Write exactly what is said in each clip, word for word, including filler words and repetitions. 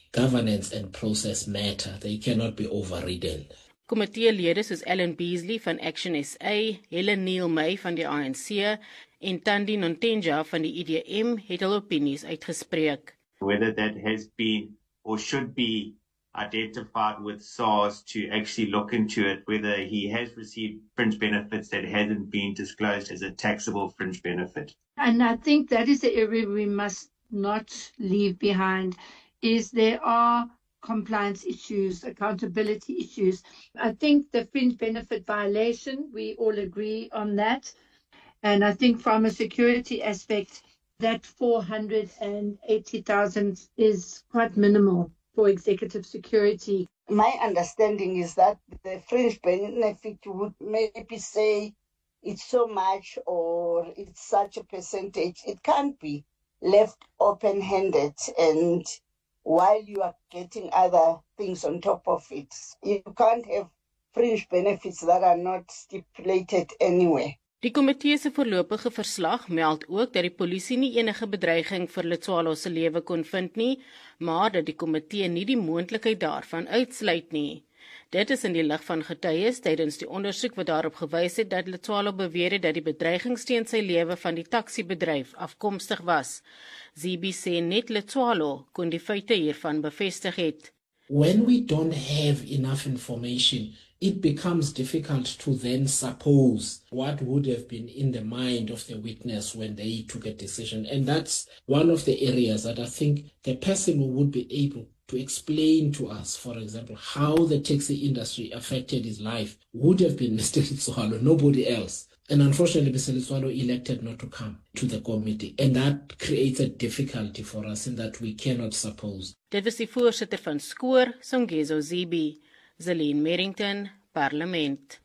governance and process matter. They cannot be overridden. Komiteelede soos Ellen Beasley van Action S A, Helen Neil May van die A N C en Thandi Nontenja van die I D M het hul opinies uitgespreek. Whether that has been or should be identified with SARS to actually look into it, whether he has received fringe benefits that hasn't been disclosed as a taxable fringe benefit. And I think that is the area we must not leave behind, is there are compliance issues, accountability issues. I think the fringe benefit violation, we all agree on that. And I think from a security aspect, that four hundred eighty thousand is quite minimal for executive security. My understanding is that the fringe benefit would maybe say it's so much or it's such a percentage. It can't be left open-handed and while you are getting other things on top of it. You can't have fringe benefits that are not stipulated anywhere. Die komitee se voorlopige verslag meld ook dat die polisie nie enige bedreiging vir Letsoalo se lewe kon vind nie, maar dat die komitee nie die moontlikheid daarvan uitsluit nie. Dit is in die lig van getuies tydens die ondersoek wat daarop gewys het dat Letsoalo beweer het dat die bedreigings teen sy lewe van die taksiebedryf afkomstig was. Zibi sê net Letsoalo kon die feite hiervan bevestig het. When we don't have enough information, it becomes difficult to then suppose what would have been in the mind of the witness when they took a decision. And that's one of the areas that I think the person who would be able to explain to us, for example, how the taxi industry affected his life would have been Mister Letsoalo, nobody else. And unfortunately, Mister Letsoalo elected not to come to the committee. And that creates a difficulty for us in that we cannot suppose. Dit was die voorsitter van Skoor, Songezo Zibi. Zelene Merrington, Parlement.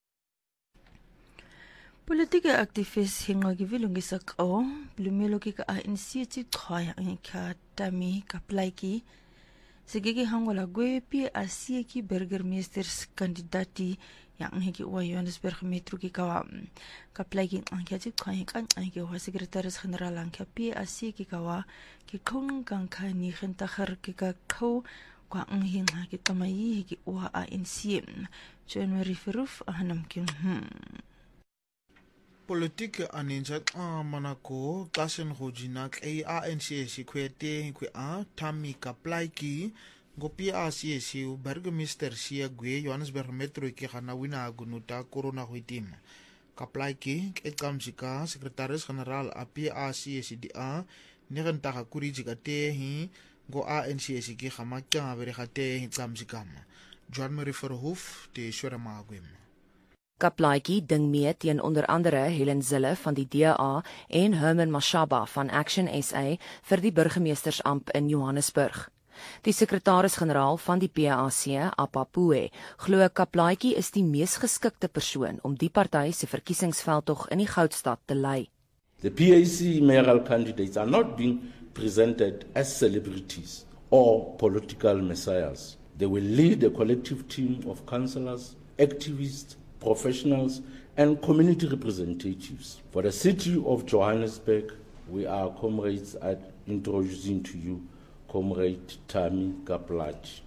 Politieke aktivis Hingogi Vilungisa Ko, Blumeloki ka A N C Tikoya ka Tami Kaplaiki, Segegi Hangola Gwepi Asieki Burgermeesters kandidati yang hiki wa Johannesburg Metro ki kawa Kaplaiki angkati Tikoya kan anke wa sekretaris generaal angka P Asieki kawa ki kong kanka ni gentager ki ka ko kwa nghinga ki tamayi ki wa A N C January Feruf ahanam ki hmm Politieke aninjat a manako kasen hojinak A N C si kwete kwe a Tami Kaplaiki go P A C si Burgermeester si gwe Johannesburg Metro ki gana wina gunuta corona hoitim Kaplaiki ke kamsika sekretaris generaal a P A C si di a negenta kuri jikate hi go A N C si ki gamakya berigate hi kamsikama Joan Marie Verhoef te shore magwem Kaplaiki ding mee teen onder andere Helen Zille van die D A en Herman Mashaba van Action S A vir die burgemeestersamp in Johannesburg. Die sekretaris-generaal van die P A C, Apapue, glo Kaplaiki is die mees geskikte persoon om die party se verkiesingsveldtog in die Goudstad te lei. The P A C mayoral candidates are not being presented as celebrities or political messiahs. They will lead a collective team of councillors, activists, professionals and community representatives. For the city of Johannesburg, we are comrades at introducing to you Comrade Tami Kaplachi.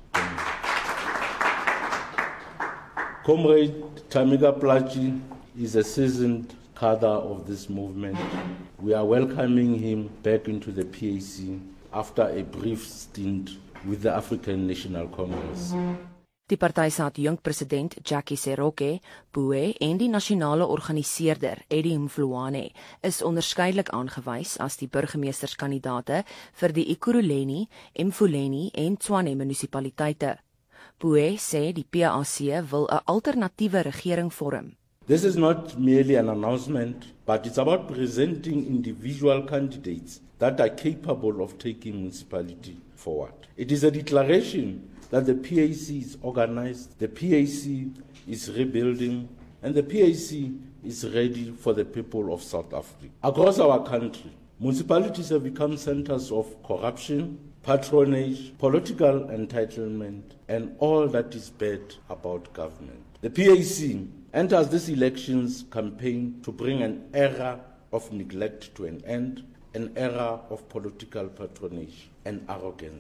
Comrade Tami Kaplachi is a seasoned cadre of this movement. We are welcoming him back into the P A C after a brief stint with the African National Congress. Die party se adjunkpresident Jackie Seroke, Boe en die nasionale organiseerder Eddie Mfulwane is onderskeidelik aangewys as die burgemeesterskandidaate vir die Ekurhuleni, Mfuleni en Tshwane munisipaliteite. Boe sê die P A C wil 'n alternatiewe regering vorm. This is not merely an announcement, but it's about presenting individual candidates that are capable of taking municipality forward. It is a declaration that the P A C is organized, the P A C is rebuilding, and the P A C is ready for the people of South Africa. Across our country, municipalities have become centers of corruption, patronage, political entitlement, and all that is bad about government. The P A C enters this elections campaign to bring an era of neglect to an end, an era of political patronage and arrogance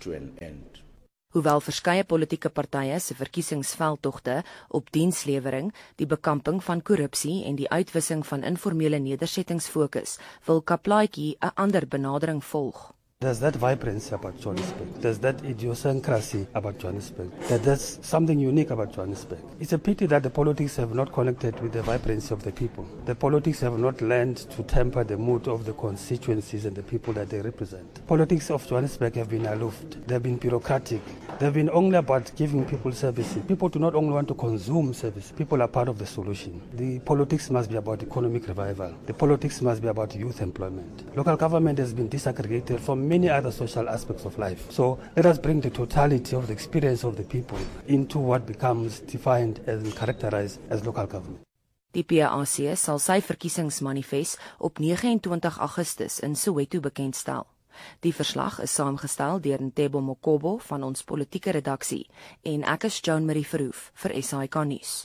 to an end. Hoewel verskeie politieke partye se verkiesingsveldtogte op dienslewering, die bekamping van korrupsie en die uitwissing van informele nedersettings fokus, wil Kaplaatjie 'n ander benadering volg. There's that vibrancy about Johannesburg. There's that idiosyncrasy about Johannesburg. That there's something unique about Johannesburg. It's a pity that the politics have not connected with the vibrancy of the people. The politics have not learned to temper the mood of the constituencies and the people that they represent. Politics of Johannesburg have been aloof. They've been bureaucratic. They've been only about giving people services. People do not only want to consume service. People are part of the solution. The politics must be about economic revival. The politics must be about youth employment. Local government has been disaggregated from many other social aspects of life. So let us bring the totality of the experience of the people into what becomes defined and characterized as local government. Die P A C sal sy verkiesingsmanifest op negenentwintig Augustus in Soweto bekendstel. Die verslag is saamgestel deur Ntebo Mokobo van ons politieke redaksie en ek is Joan Marie Verhoef vir S A I K nuus.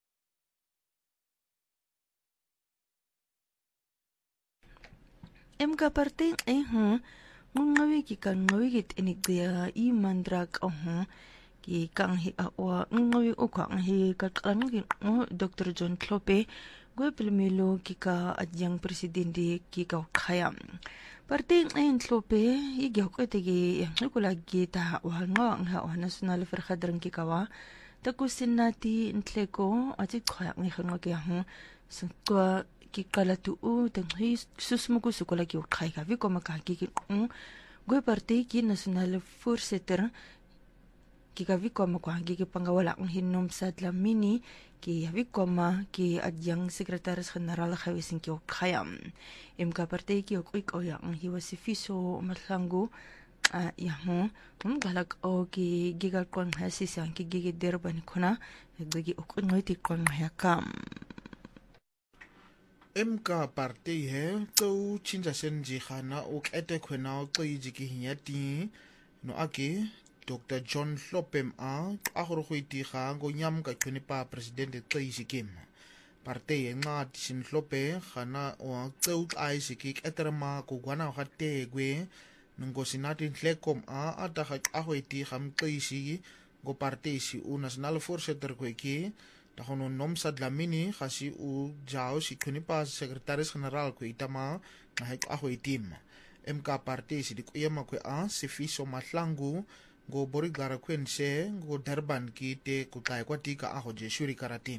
Emka parteng eh ngawi ki kan ngawi git enigdia I mandrak oh ki kang hi awa ngawi o kang hi ka kan ki Doctor John Klope go pelmelo ki ka adyang presidente ki ka khayam parteng en Klope I gyo ko te gi ngula gi ta wa nga nga national vergadering ki ka wa takusin nati ntleko ati khaya ngi khanga ki ha so ki kala tu u teng hi susmuku sukola ki ukhay ka vi koma ka ki um goy party ki national voorsitter ki ka vi koma ko hangi ki pangawala ng hinom sa Dlamini ki vi koma ki adyang sekretaris general gawising ki ukhayam imka party ki ukwik o yang hi wasifiso matlangu a ya mo um galak o ki gigal kon hasi sang ki gigi derban khona gi ukwik ti kon hayakam Emka party he to chinja senji khana o ete khona o qiji ki hinyati no ake Doctor John Hlopem a a go go itiga go nyam ka khone pa president qiji kim party enga tin Hlope khana o tseu ai siki eterma ko gwana ga tegwe ngo sinati hlekkom a ata ga a go itiga mqiji go party si u national voorsitter ko ki da gono Nomsa Dlamini gasi u jao si khunipa sekretaris general ko itama na hek a go itim M K party si di kuyema ko a Sifiso Mahlangu go borigara kwense go Durban ki te kutai kwa tika a go jeshuri karatim.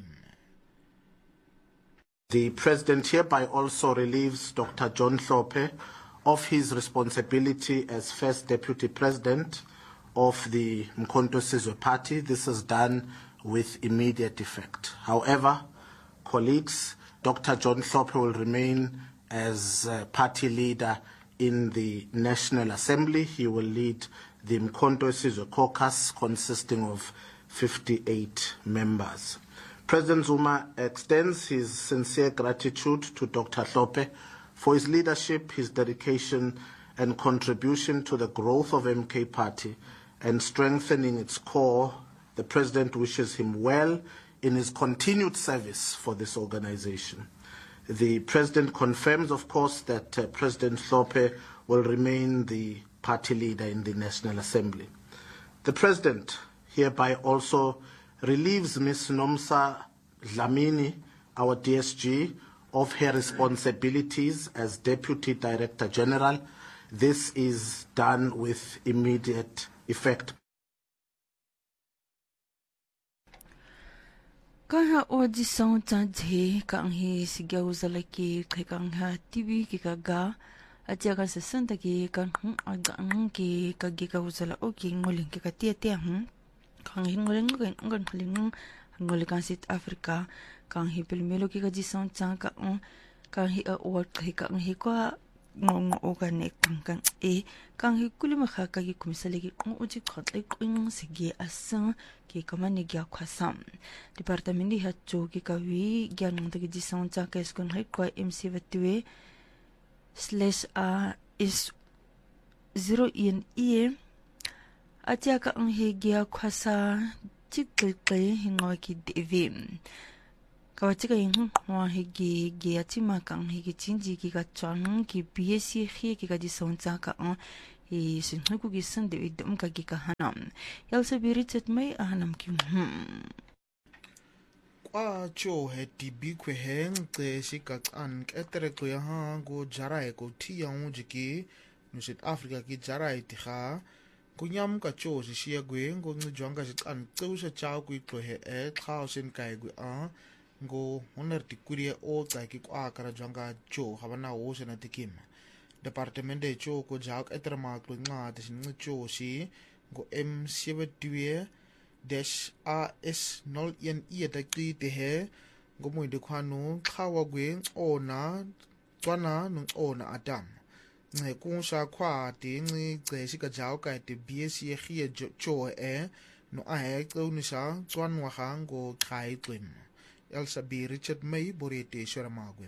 The president hereby also relieves Doctor John Hlophe of his responsibility as first deputy president of the Mkhonto Sizwe Party. This is done with immediate effect. However, colleagues, Doctor John Hlophe will remain as uh, party leader in the National Assembly. He will lead the Mkhonto Sizwe Caucus consisting of fifty-eight members. President Zuma extends his sincere gratitude to Doctor Hlophe for his leadership, his dedication and contribution to the growth of M K Party and strengthening its core. The President wishes him well in his continued service for this organization. The President confirms, of course, that uh, President Hlophe will remain the party leader in the National Assembly. The President hereby also relieves Miz Nomsa Dlamini, our D S G, of her responsibilities as Deputy Director General. This is done with immediate effect. Kaya o di song tante kang hi sigaw zalaki kang ha T V ki kaga at yakan sa santa ki kang agang ki kagigaw zala o ki nguling ki katia hmm kang hi nguling nguling nguling nguling nguling kan sit Africa kang hi pilmelo ki ka di song tang kang kang hi a o ki kang hi kwa ngong o ka ne kang kang e kang hi kulima kha ka ki kumisale ki ngong uji khat le kwing sige asang ki kamani gya khasam departamenti ha cho ki ka wi gyan ng gi song cha ka skon hai kwa M C vatwe slash a is zero in e atia ka ang hi gya khasa chikkel kai hinga ki devim Kawachika yung wa higi giatima kang higi chinji ki ka chang ki B S C khi ki ka di sonza ka ang he sinxiku ki sinde idum ka ki ka hanam yalsa biritet mai ahanam ki hmm kwacho he tibi kwe he ngce shikachan ketereko ya hango jarae ko tiya ngujiki no South Africa ki jarae tiha kunyam kacho shishia gwe ngo ngijwanga shichan tseusha chao kwi he e thousand kai gwe a ngo honer tikurie o ka ki kwa kara jwanga cho habana o sena tikim departemente cho ko jak eterma kwe nga tishin cho shi ngo M seventy-two dash R S zero one E takti te he ngo mo de khwanu khawa gwe ona tswana no ona adam nge kusha khwa ti ngi gceshi ka jaw ka te B S C khie cho e no a he tsunisha tswanwa hango khai twim Elsa B Richard May borete sharamagwem.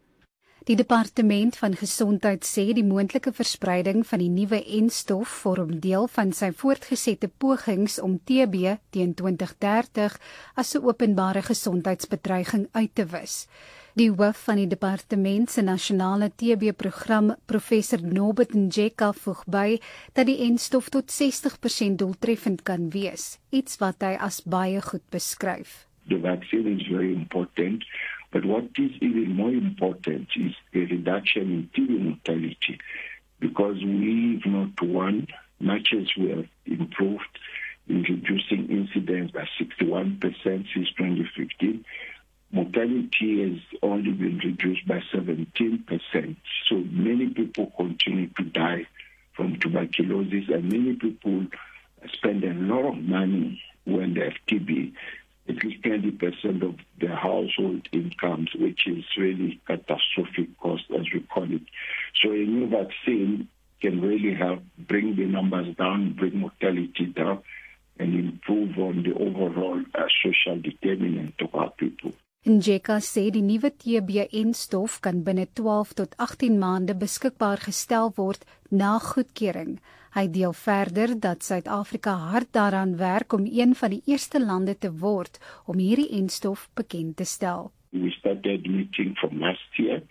Die departement van gesondheid sê die moontlike verspreiding van die nuwe enstof vorm deel van sy voortgesette pogings om T B teen twintig dertig as 'n openbare gesondheidsbedreiging uit te wis. Die hoof van die departement se nasionale T B-program, professor Norbert Njeka, voeg by dat die enstof tot sestig persent doeltreffend kan wees, iets wat hy as baie goed beskryf. The vaccine is very important, but what is even more important is the reduction in T B mortality, because we've not won, much as we have improved in reducing incidence by sixty-one percent since twenty fifteen, mortality has only been reduced by seventeen percent. So many people continue to die from tuberculosis, and many people spend a lot of money when they have T B. At least twenty percent of their household incomes, which is really catastrophic cost, as we call it. So a new vaccine can really help bring the numbers down, bring mortality down, and improve on the overall uh, social determinant of our people. Njeka sê die nuwe T B-enstof kan binne twaalf tot agttien maande beskikbaar gestel word na goedkeuring. Hy deel verder dat Suid-Afrika hard daaraan werk om een van die eerste lande te word om hierdie enstof bekend te stel. We started meeting from last year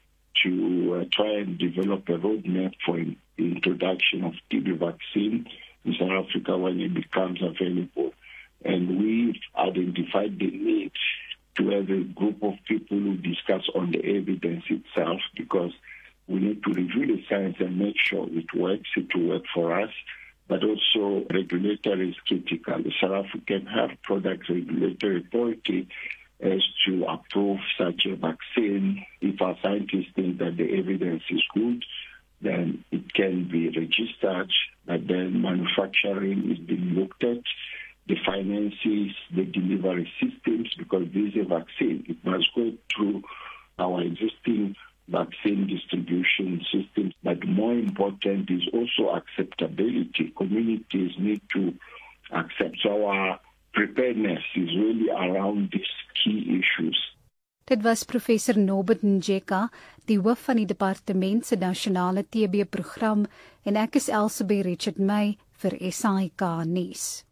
to uh, try and develop a roadmap for the introduction of T B vaccine in South Africa when it becomes available. And we've identified the need to have a group of people who discuss on the evidence itself, because we need to review the science and make sure it works, it will work for us, but also regulatory is critical. The South African Health Products Regulatory Authority has to approve such a vaccine. If our scientists think that the evidence is good, then it can be registered, but then manufacturing is being looked at, the finances, the delivery systems, because this is a vaccine. It must go through our existing vaccine distribution systems, but more important is also acceptability. Communities need to accept. So our preparedness is really around these key issues. Dit was professor Norbert Njeka, die hoof van die departement se nasionale T B-program, en ek is Elsabie Richard May vir S A I K nuus.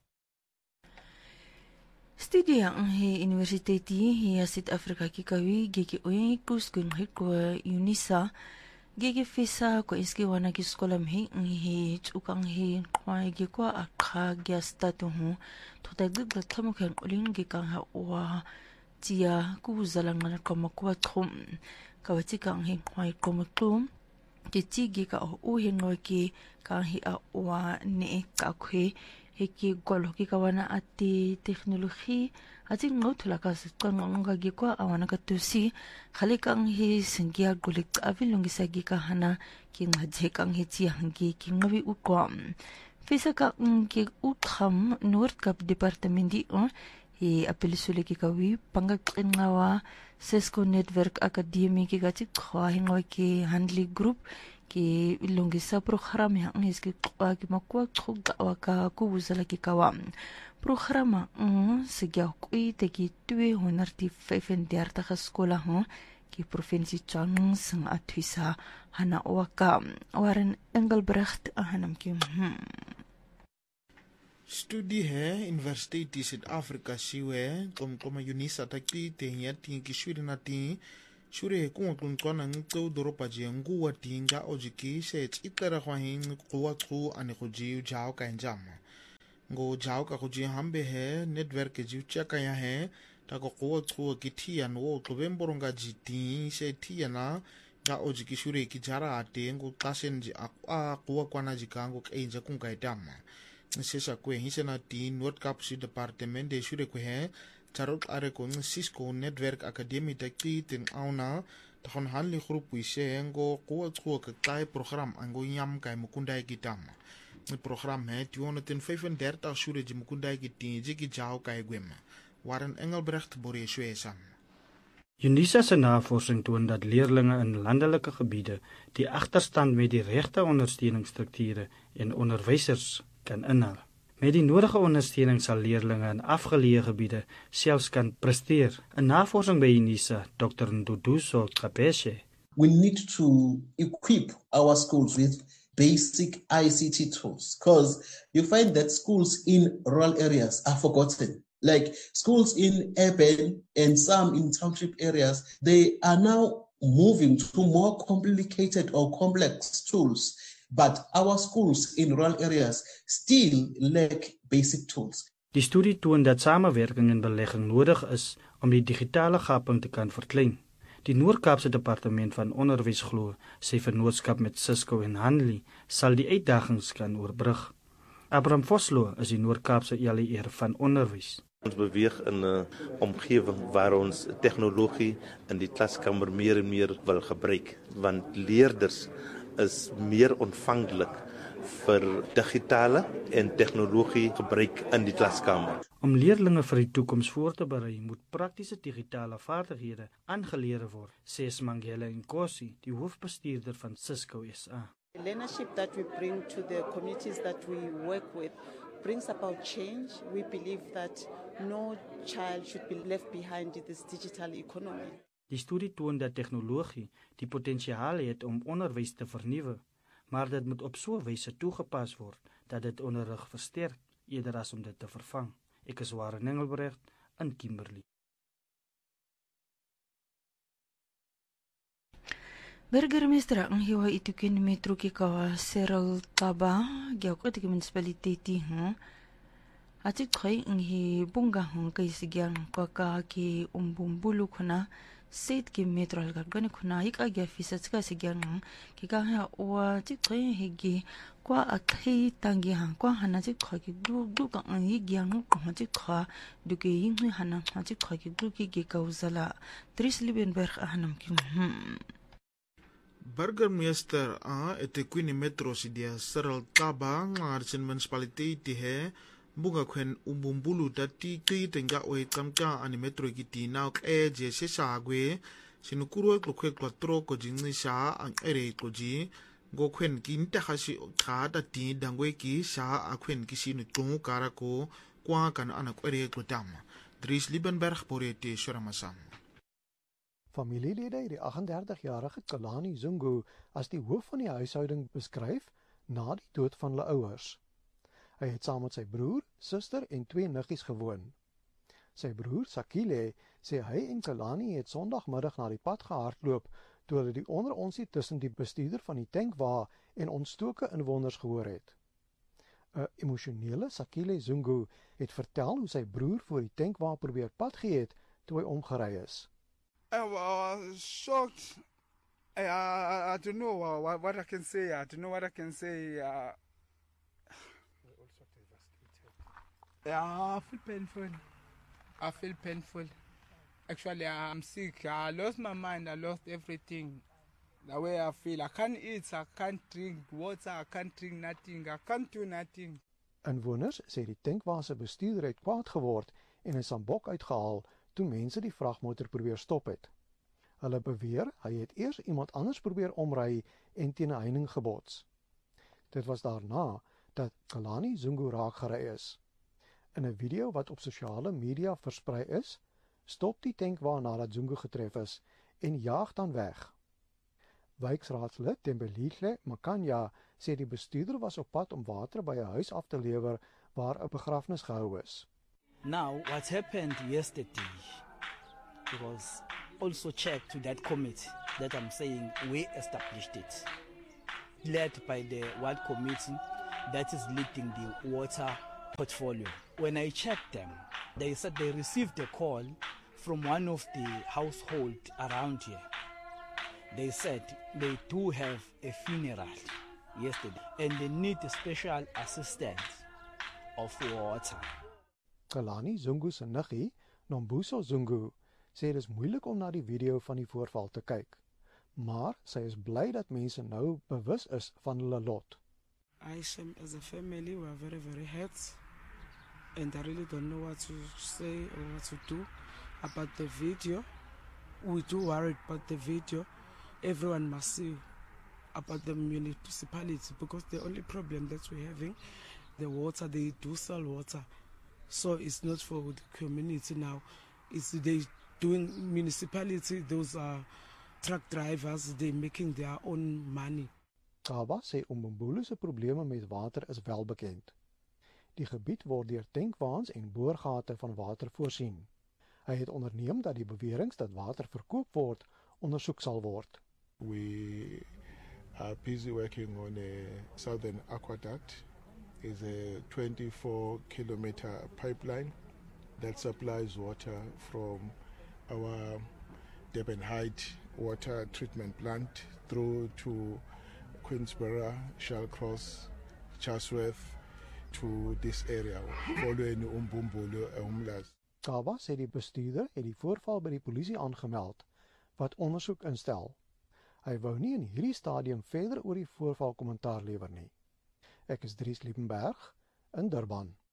Studia ang he universiteti hi Suid-Afrika ki kawi geki oy kuskun he ko UNISA geki fisa ko iski wana ki skolam he hi chukang he kwai ge ko akha gya statu hu to ta gga thamu khan ulin ge kang ha wa tia ku zalang na ko makwa thum ka wati kang he kwai ko maklum ki ti ge ka o he no ki kang hi a wa ne ka khwe heki golo ki kawana ati teknologi ati ngotla ka sqanga gi kwa awana ka tusi khale kang hi singya golik avilungi sagi ka hana ki ngajhe kang hi chi hangi ki ngawi ukwam fisa ka ki utham nord kap department di hi apelisule ki kawi pangaqingawa Cisco Network Academy ki gachi khwa hingwa ki handli group ki ilungisa program yang iski kwa ki makwa khog wa ka ku buzala ki kawam programa mm sigya kui te ki two hundred vyfendertig skola ho ki provinsie Chang sang atwisa hana waka waren Engelbrecht hanam ki hmm. Studie he University South Africa siwe kom kom UNISA takti te nyati ki shuri nati Shure kungoqunqwana ngice doropa je nguwa dinga ojiki shet iqera kwa hin quwa qu ani khuji jao ka njama ngo jao ka khuji hambe he network ji chaka ya he ta ko quwa qu ki thia no qobe mboronga ji ti she thia na ga ojiki shure ki jara ate ngo qasen ji a quwa kwana ji ka ngo ke nja kun ka itama sesha kwe hisena ti North Cape si departement de shure kwe he Charot are ko Cisco Network Academy te ki ten auna ta hon hanli groep wise ngo ko ko ka kai program ango nyam kai mukunda kitama ni program he tweehonderd vyfendertig sure ji mukunda kitin ji ki jao kai gwema Warren Engelbrecht bore swesa UNISA se navorsing toon dat leerlinge in landelike gebiede die agterstand met die regte ondersteuningsstrukture en onderwysers kan inhaal. Met die nodige ondersteuning sal leerlinge in afgeleë gebiede selfs kan presteer. 'n Navorsing by UNISA, Doctor Nduduso Kapeshe. We need to equip our schools with basic I C T tools because you find that schools in rural areas are forgotten. Like schools in urban and some in township areas, they are now moving to more complicated or complex tools. But our schools in rural areas still lack basic tools. Die studie toon dat samewerking en belegging nodig is om die digitale gaping te kan verklein. Die Noord-Kaapse Departement van Onderwys glo sy vennootskap met Cisco en Hanley sal die uitdagings kan oorbrug. Abraham Vosloo is die Noord-Kaapse E L E R van Onderwys. Ons beweeg in 'n omgewing waar ons tegnologie in die klaskamer meer en meer wil gebruik, want leerders is meer ontvanklik vir digitale en tegnologie gebruik in die klaskamer. Om leerlinge vir die toekoms voor te berei, moet praktiese digitale vaardighede aangeleer word, sê Mangela Nkosi, die hoofbestuurder van Cisco S A. The leadership that we bring to the communities that we work with brings about change. We believe that no child should be left behind in this digital economy. Die studie toon dat tegnologie die potensiaal het om onderwys te vernuwe, maar dit moet op so 'n wyse toegepas word dat dit onderrig versterk eerder as om dit te vervang. Ek is Warren Engelbrecht in Kimberley. Burgemeester ang hiwa itukin metro kikawa Cyril Taba gyako ti municipality ha ati khoi ngi bunga hong kai sigyang kwaka ki umbumbulu khuna set ki metro al gargani khuna ik agya fisat ka sigyang ki ka ha wa ti khoi higi kwa akhi tangi ha kwa hana ti khoi ki du du ka ngi gyang ko ti kha du ki yin hana ha ti khoi ki du ki ge kauzala Dries Liebenberg ahanam ki Burgemeester a etekwini metro sidia Cyril Taba ngarchen municipality he bunga kwen umbumbulu dati ki tenga we tsamka ani metro kiti na ke je se sagwe sinukuru klokwe klotro ko jinni sha ang ere ko ji go kwen kin ta khasi kha da ti dangwe ki sha akwen ki sinu tung kara ko kwa kan ana kwere klotama Dries Liebenberg porete shuramasam. Familielede het die agt-en-dertig-jarige Kalani Zungu as die hoof van die huishouding beskryf na die dood van hulle ouers. Hy het saam met sy broer, suster en twee niggies gewoon. Sy broer, Sakile, sê hy en Kalani het Sondagmiddag na die pad gehardloop toe hulle die onderonsie tussen die bestuurder van die tankwa en ontstoke inwoners gehoor het. 'n Emosionele Sakile Zungu het vertel hoe sy broer voor die tankwa probeer pad gee het toe hy omgery is. I was shocked. I, I, I don't know what, what I can say. I don't know what I can say. Uh, yeah, I feel painful. I feel painful. Actually, I'm sick. I lost my mind. I lost everything. The way I feel. I can't eat. I can't drink water. I can't drink nothing. I can't do nothing. Inwoners sê die tankwa se bestuurder het kwaad geword en 'n sambok uitgehaal toe mense die vragmotor probeer stop het. Hulle beweer hy het eers iemand anders probeer omry en teen 'n heining gebots. Dit was daarna dat Kalani Zungu raak gery is. In 'n video wat op sosiale media versprei is, stop die tankwa nadat Zungu getref is en jaag dan weg. Wijksraadslid Tembelihle Makanya sê die bestuurder was op pad om water by 'n huis af te lewer waar 'n begrafnis gehou is. Now, what happened yesterday, because also check to that committee that I'm saying we established it, led by the ward committee that is leading the water portfolio. When I checked them, they said they received a call from one of the household around here. They said they do have a funeral yesterday and they need a special assistance of water. Kalani Zungu se niggie, Nombuso Zungu, sê dit is moeilik om na die video van die voorval te kyk. Maar sy is bly dat mense nou bewus is van hulle lot. I as a family we are very very hurt and I really don't know what to say or what to do about the video. We do worry about the video. Everyone must see about the municipality because the only problem that we're having, the water, they do sell water. So it's not for the community now. It's they doing municipality, those are truck drivers, they making their own money. Kaba sê Umbumbulu se probleme met water is wel bekend. Die gebied word deur tankwaans en boorgate van water voorsien. Hy het onderneem dat die beweringe dat water verkoop word ondersoek sal word. We are busy working on a Southern Aqueduct. It's a twenty-four kilometer pipeline that supplies water from our Durban Heights water treatment plant through to Queensborough, Shallcross, Chatsworth to this area, following Umbumbulu en Umlaas. Kaba sê die bestuurder het die voorval by die polisie aangemeld wat ondersoek instel. Hy wou nie in hierdie stadium verder oor die voorval kommentaar lewer nie. Ek is Dries Liebenberg in Durban.